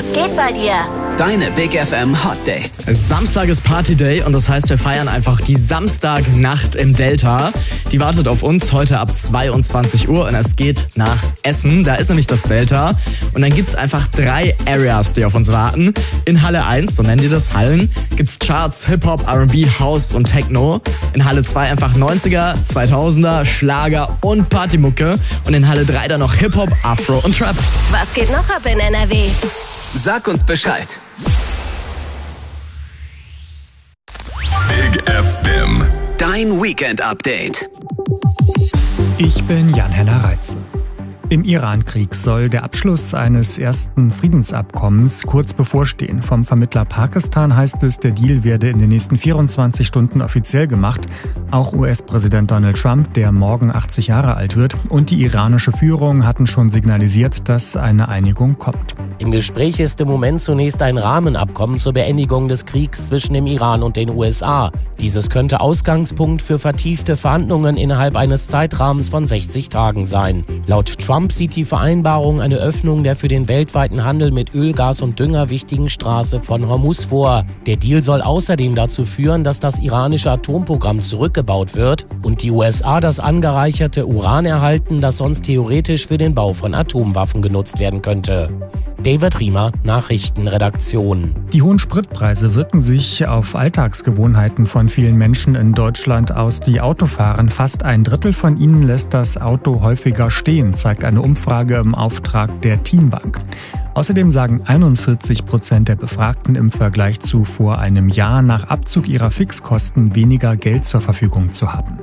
Was geht bei dir? Deine Big FM Hot Dates. Samstag ist Party Day und das heißt, wir feiern einfach die Samstagnacht im Delta. Die wartet auf uns heute ab 22 Uhr und es geht nach Essen. Da ist nämlich das Delta. Und dann gibt's einfach 3 Areas, die auf uns warten. In Halle 1, so nennen die das, Hallen, gibt's Charts, Hip-Hop, R&B, House und Techno. In Halle 2 einfach 90er, 2000er, Schlager und Partymucke. Und in Halle 3 dann noch Hip-Hop, Afro und Trap. Was geht noch ab in NRW? Sag uns Bescheid. Big FM. Dein Weekend-Update. Ich bin Jan-Henner Reitze. Im Iran-Krieg soll der Abschluss eines ersten Friedensabkommens kurz bevorstehen. Vom Vermittler Pakistan heißt es, der Deal werde in den nächsten 24 Stunden offiziell gemacht. Auch US-Präsident Donald Trump, der morgen 80 Jahre alt wird, und die iranische Führung hatten schon signalisiert, dass eine Einigung kommt. Im Gespräch ist im Moment zunächst ein Rahmenabkommen zur Beendigung des Kriegs zwischen dem Iran und den USA. Dieses könnte Ausgangspunkt für vertiefte Verhandlungen innerhalb eines Zeitrahmens von 60 Tagen sein. Laut Trump sieht die Vereinbarung eine Öffnung der für den weltweiten Handel mit Öl, Gas und Dünger wichtigen Straße von Hormuz vor. Der Deal soll außerdem dazu führen, dass das iranische Atomprogramm zurückgebaut wird und die USA das angereicherte Uran erhalten, das sonst theoretisch für den Bau von Atomwaffen genutzt werden könnte. David Riemer, Nachrichtenredaktion. Die hohen Spritpreise wirken sich auf Alltagsgewohnheiten von vielen Menschen in Deutschland aus, die Auto fahren. Fast ein Drittel von ihnen lässt das Auto häufiger stehen, zeigt eine Umfrage im Auftrag der Teambank. Außerdem sagen 41% der Befragten im Vergleich zu vor einem Jahr nach Abzug ihrer Fixkosten weniger Geld zur Verfügung zu haben.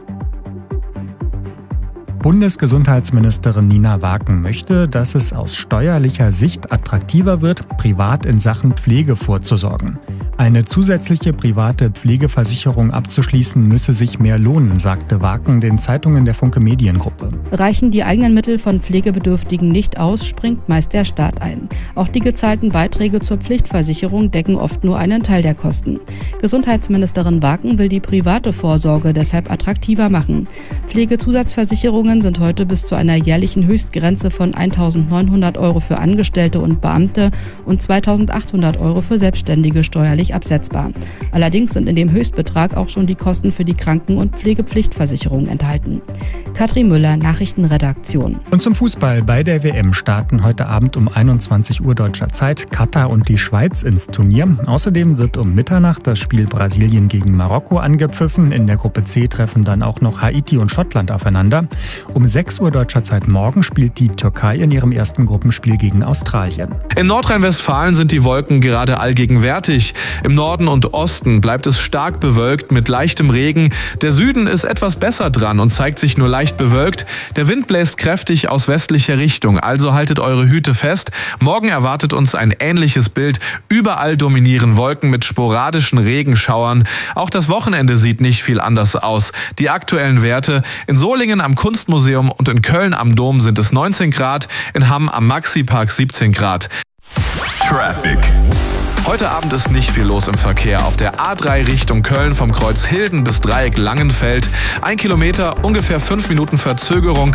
Bundesgesundheitsministerin Nina Wagen möchte, dass es aus steuerlicher Sicht attraktiver wird, privat in Sachen Pflege vorzusorgen. Eine zusätzliche private Pflegeversicherung abzuschließen, müsse sich mehr lohnen, sagte Wagen den Zeitungen der Funke Mediengruppe. Reichen die eigenen Mittel von Pflegebedürftigen nicht aus, springt meist der Staat ein. Auch die gezahlten Beiträge zur Pflichtversicherung decken oft nur einen Teil der Kosten. Gesundheitsministerin Wagen will die private Vorsorge deshalb attraktiver machen. Pflegezusatzversicherungen sind heute bis zu einer jährlichen Höchstgrenze von 1.900 € für Angestellte und Beamte und 2.800 € für Selbstständige steuerlich absetzbar. Allerdings sind in dem Höchstbetrag auch schon die Kosten für die Kranken- und Pflegepflichtversicherung enthalten. Katrin Müller, Nachrichtenredaktion. Und zum Fußball. Bei der WM starten heute Abend um 21 Uhr deutscher Zeit Katar und die Schweiz ins Turnier. Außerdem wird um Mitternacht das Spiel Brasilien gegen Marokko angepfiffen. In der Gruppe C treffen dann auch noch Haiti und Schottland aufeinander. Um 6 Uhr deutscher Zeit morgen spielt die Türkei in ihrem ersten Gruppenspiel gegen Australien. In Nordrhein-Westfalen sind die Wolken gerade allgegenwärtig. Im Norden und Osten bleibt es stark bewölkt mit leichtem Regen. Der Süden ist etwas besser dran und zeigt sich nur leicht bewölkt. Der Wind bläst kräftig aus westlicher Richtung, also haltet eure Hüte fest. Morgen erwartet uns ein ähnliches Bild. Überall dominieren Wolken mit sporadischen Regenschauern. Auch das Wochenende sieht nicht viel anders aus. Die aktuellen Werte: in Solingen am Kunstmuseum und in Köln am Dom sind es 19 Grad, in Hamm am Maxi-Park 17 Grad. Traffic. Heute Abend ist nicht viel los im Verkehr. Auf der A3 Richtung Köln vom Kreuz Hilden bis Dreieck Langenfeld. 1 Kilometer, ungefähr 5 Minuten Verzögerung.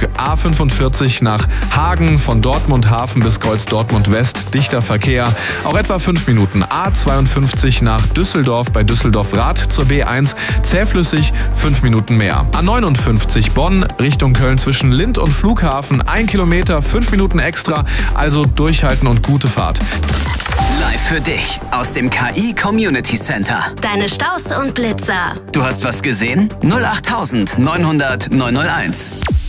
A45 nach Hagen, von Dortmund Hafen bis Kreuz Dortmund West. Dichter Verkehr. Auch etwa 5 Minuten. A52 nach Düsseldorf bei Düsseldorf Rad zur B1. Zähflüssig, 5 Minuten mehr. A59 Bonn Richtung Köln zwischen Lind und Flughafen. 1 Kilometer, 5 Minuten extra. Also durchhalten und gute Fahrt. Live für dich aus dem KI Community Center. Deine Staus und Blitzer. Du hast was gesehen? 08900 901.